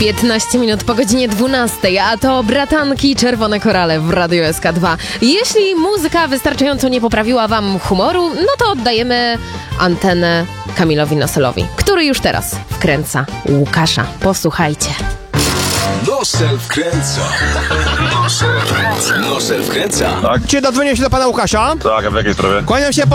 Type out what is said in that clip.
15 minut po godzinie 12, a to Bratanki Czerwone Korale w Radiu SK2. Jeśli muzyka wystarczająco nie poprawiła wam humoru, no to oddajemy antenę Kamilowi Noselowi, który już teraz wkręca Łukasza. Posłuchajcie. Nosel wkręca. Nosel wkręca. Tak. Czy dodzwonię się do pana Łukasza? Tak, a w jakiej sprawie? Kłaniam się